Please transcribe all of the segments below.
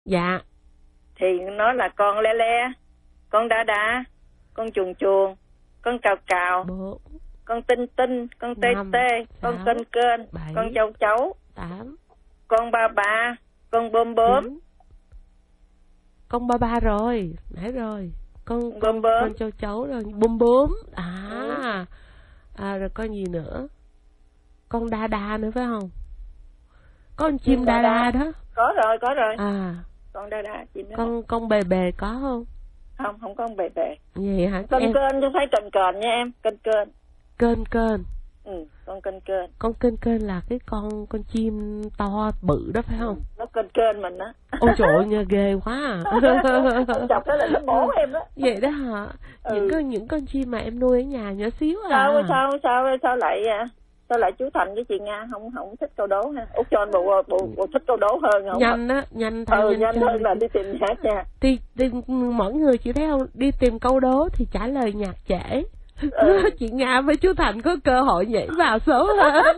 Dạ. Thì nó là con le le, con đa đa, con chuồn chuồn, con cào cào, 4, con tinh tinh, con tê 5, tê, con 6, kênh kênh, 7, con châu chấu, 8, con ba ba, con bơm bướm. 9. Con ba ba rồi, nãy rồi. Con Bướm bướm. Con châu chấu rồi, bướm bướm. Rồi con gì nữa? Con đa đa nữa phải không? Con chim đa đa đó. Có rồi. Con đa đa, chim đa. Con bề bề có không? Không có bề bề. Vậy hả? Kênh kênh chứ phải kênh nha em, kênh kênh. Kênh. Con kênh kênh. Con kênh là cái con chim to bự đó phải không? Nó kênh mình đó. Ôi trời ơi, nghe ghê quá à. Chọc đó là nó bổ em đó. Vậy đó hả? Những con chim mà em nuôi ở nhà nhỏ xíu à. Sao lại chú Thành với chị Nga không thích câu đố ha? Út cho anh bộ thích câu đố hơn không? Nhanh hơn là đi tìm nhạc nha. Thì mỗi người chị thấy không, đi tìm câu đố thì trả lời nhạc trễ. Chị Nga với chú Thành có cơ hội nhảy vào số hơn.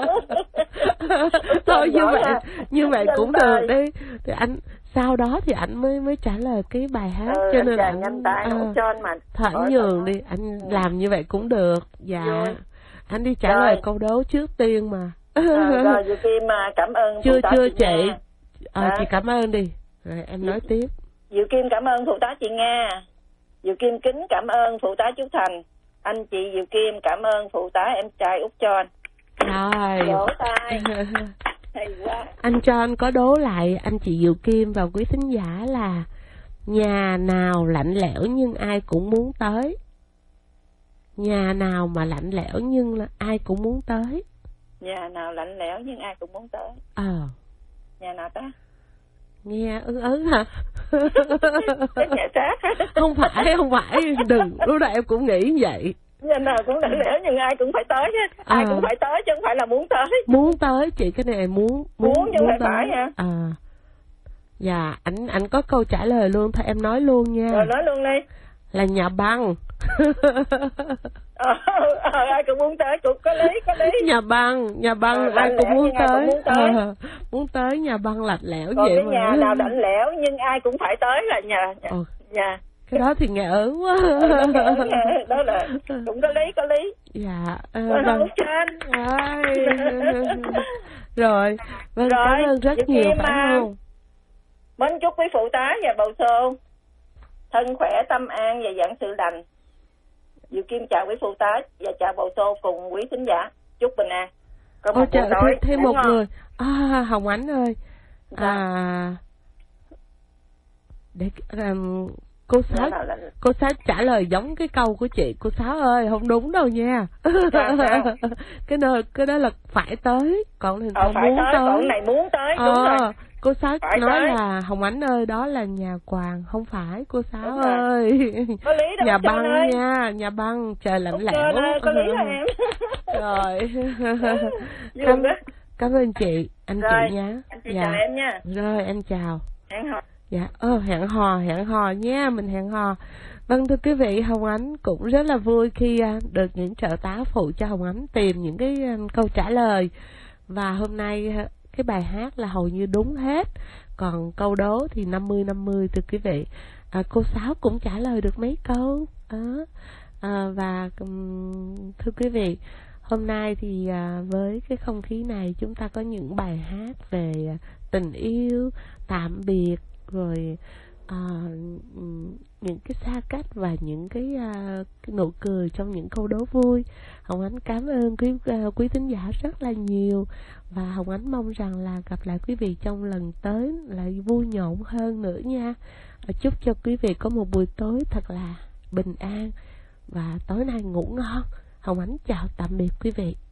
Thôi như vậy cũng được đi. Thì anh sau đó thì anh mới trả lời cái bài hát, cho nên là nhanh tay cho anh mà thẳng nhường đi, anh làm như vậy cũng được. Dạ. Anh đi trả lời câu đố trước tiên mà. Rồi Diệu Kim cảm ơn chưa chị. Chị cảm ơn đi. Rồi em nói tiếp. Diệu Kim cảm ơn phụ tá chị Nga. Diệu Kim kính cảm ơn phụ tá chú Thành. Anh chị Diệu Kim cảm ơn phụ tá em trai Út Tròn. Rồi. Vỗ tay. Hay quá. Anh Tròn có đố lại anh chị Diệu Kim và quý thính giả là nhà nào lạnh lẽo nhưng ai cũng muốn tới. Nhà nào mà lạnh lẽo nhưng là ai cũng muốn tới. Nhà nào lạnh lẽo nhưng ai cũng muốn tới. Nhà nào ta? Nghe ớn hả? Cái nhà xác. Không phải, đừng, lúc đó em cũng nghĩ vậy. Nhà nào cũng lạnh lẽo nhưng ai cũng phải tới chứ. Ai cũng phải tới chứ không phải là muốn tới. Muốn tới chị, cái này muốn chứ không phải hả? Dạ, anh có câu trả lời luôn, thôi em nói luôn nha. Rồi nói luôn đi. Là nhà băng. Ai cũng muốn tới, cũng có lý. Nhà băng ai cũng muốn tới. Muốn tới nhà băng lạnh lẽo còn vậy cái mà. Nhà nào lạnh lẽo nhưng ai cũng phải tới là nhà. Cái đó thì nghe ớn quá. Đó là cũng có lý. Dạ. Rồi. Vâng, cảm ơn rất nhiều phải không? Mến chúc quý phụ tá và bầu xô thân khỏe, tâm an và vạn sự lành. Diệu Kim chào quý phụ tá và chào bầu xô cùng quý thính giả. Chúc bình an. Ôi trời, thêm một người. Hồng Ánh ơi. Để cô Sáu trả lời giống cái câu của chị. Cô Sáu ơi, không đúng đâu nha. Cái đó là phải tới, còn này phải muốn tới. Còn này muốn tới, đúng rồi. Cô Sáu phải nói tới. là Hồng Ánh ơi, đó là nhà quàng, không phải cô Sáu ơi. Có lý đâu, nhà băng nha, nhà băng, trời lạnh lẽo. Có lý đó em. Rồi. Cảm ơn chị, anh rồi, chị nha. Anh chị chào em nha. Rồi em chào. Hẹn hò. Dạ, hẹn hò nha, mình hẹn hò. Vâng, thưa quý vị, Hồng Ánh cũng rất là vui khi được những trợ tá phụ cho Hồng Ánh tìm những cái câu trả lời. Và hôm nay cái bài hát là hầu như đúng hết. Còn câu đố thì 50-50 thưa quý vị. Cô Sáu cũng trả lời được mấy câu. Và thưa quý vị, hôm nay thì với cái không khí này chúng ta có những bài hát về tình yêu, tạm biệt, rồi những cái xa cách và những cái nụ cười trong những câu đố vui. Hồng Ánh cảm ơn quý thính giả rất là nhiều, và Hồng Ánh mong rằng là gặp lại quý vị trong lần tới lại vui nhộn hơn nữa nha. Chúc cho quý vị có một buổi tối thật là bình an và tối nay ngủ ngon. Hồng Ánh chào tạm biệt quý vị.